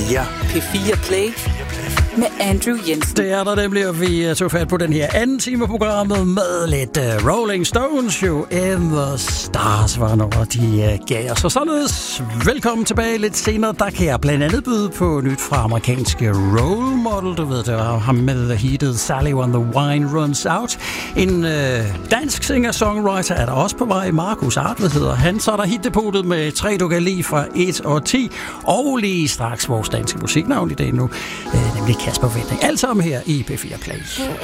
P4 Play med Andrew Jensen. Det er der nemlig, og vi tog fat på den her anden time af programmet med lidt Rolling Stones jo. In the Stars var noget, de gav os. Og således, velkommen tilbage lidt senere. Der kan jeg blandt andet byde på nyt fra amerikanske Role Model. Du ved, det var ham med heatet Sally When the Wine Runs Out. En dansk singer-songwriter er der også på vej. Markus Artved hedder han. Så er der hitdepotet med 3 du kan lide fra 1 og 10. Og lige straks vores danske musiknavn i dag nu, nemlig Kasper Winding. Alt sammen her i P4 Play.